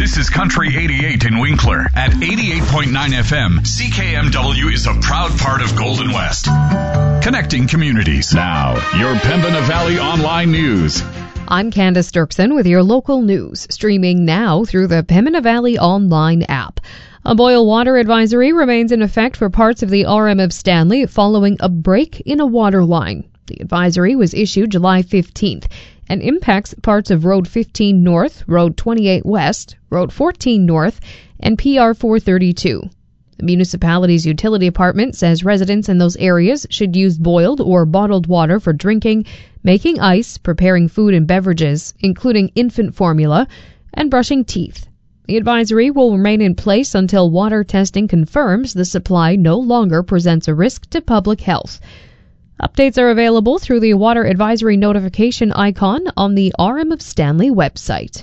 This is Country 88 in Winkler. At 88.9 FM, CKMW is a proud part of Golden West. Connecting communities. Now, your Pembina Valley Online News. I'm Candace Dirksen with your local news, streaming now through the Pembina Valley Online app. A boil water advisory remains in effect for parts of the RM of Stanley following a break in a water line. The advisory was issued July 15th and impacts parts of Road 15 North, Road 28 West, Road 14 North, and PR 432. The municipality's utility department says residents in those areas should use boiled or bottled water for drinking, making ice, preparing food and beverages, including infant formula, and brushing teeth. The advisory will remain in place until water testing confirms the supply no longer presents a risk to public health. Updates are available through the water advisory notification icon on the RM of Stanley website.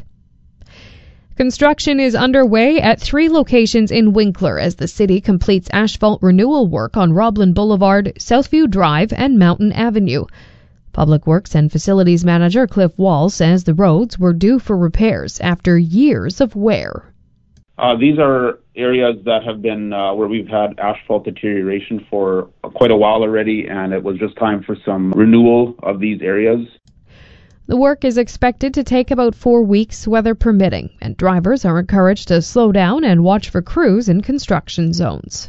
Construction is underway at 3 locations in Winkler as the city completes asphalt renewal work on Roblin Boulevard, Southview Drive, and Mountain Avenue. Public Works and Facilities Manager Cliff Wall says the roads were due for repairs after years of wear. These are areas that have been where we've had asphalt deterioration for quite a while already, and it was just time for some renewal of these areas. The work is expected to take about 4 weeks, weather permitting, and drivers are encouraged to slow down and watch for crews in construction zones.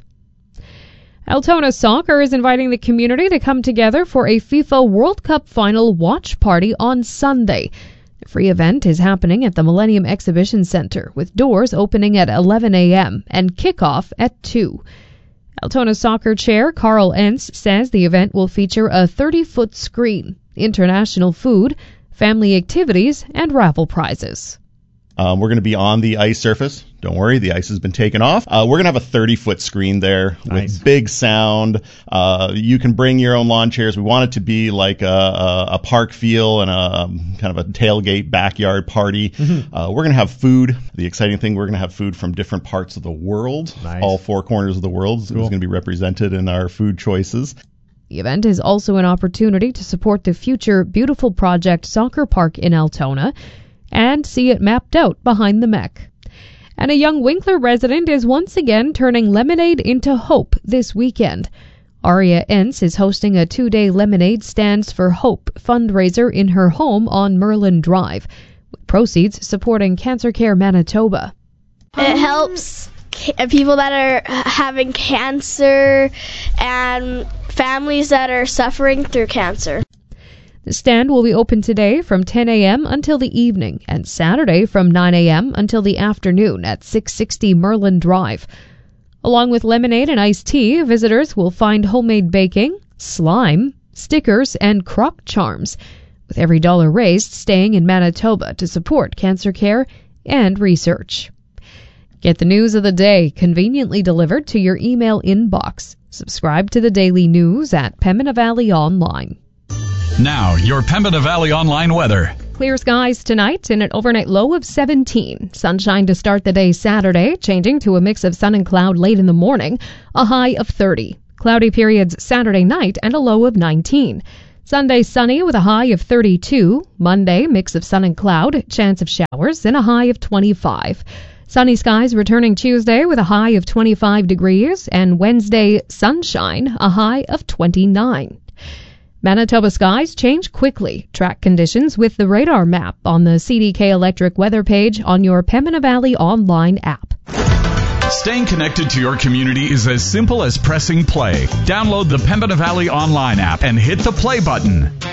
Altona Soccer is inviting the community to come together for a FIFA World Cup final watch party on Sunday. The free event is happening at the Millennium Exhibition Center, with doors opening at 11 a.m. and kickoff at 2. Altona Soccer Chair Carl Entz says the event will feature a 30-foot screen, international food, family activities, and raffle prizes. We're going to be on the ice surface. Don't worry, the ice has been taken off. We're going to have a 30-foot screen there with big sound. You can bring your own lawn chairs. We want it to be like a park feel and a kind of a tailgate backyard party. Mm-hmm. We're going to have food. The exciting thing, we're going to have food from different parts of the world. Nice. All 4 corners of the world is going to be represented in our food choices. The event is also an opportunity to support the future Beautiful Project Soccer Park in Altona and see it mapped out behind the Mech. And a young Winkler resident is once again turning lemonade into hope this weekend. Aria Entz is hosting a 2-day Lemonade Stands for Hope fundraiser in her home on Merlin Drive, with proceeds supporting Cancer Care Manitoba. It helps people that are having cancer and families that are suffering through cancer. The stand will be open today from 10 a.m. until the evening and Saturday from 9 a.m. until the afternoon at 660 Merlin Drive. Along with lemonade and iced tea, visitors will find homemade baking, slime, stickers, and crock charms, with every dollar raised staying in Manitoba to support cancer care and research. Get the news of the day conveniently delivered to your email inbox. Subscribe to the daily news at Pembina Valley Online. Now, your Pembina Valley Online weather. Clear skies tonight and an overnight low of 17. Sunshine to start the day Saturday, changing to a mix of sun and cloud late in the morning, a high of 30. Cloudy periods Saturday night and a low of 19. Sunday sunny with a high of 32. Monday, mix of sun and cloud, chance of showers, and a high of 25. Sunny skies returning Tuesday with a high of 25 degrees, and Wednesday, sunshine, a high of 29. Manitoba skies change quickly. Track conditions with the radar map on the CDK Electric weather page on your Pembina Valley Online app. Staying connected to your community is as simple as pressing play. Download the Pembina Valley Online app and hit the play button.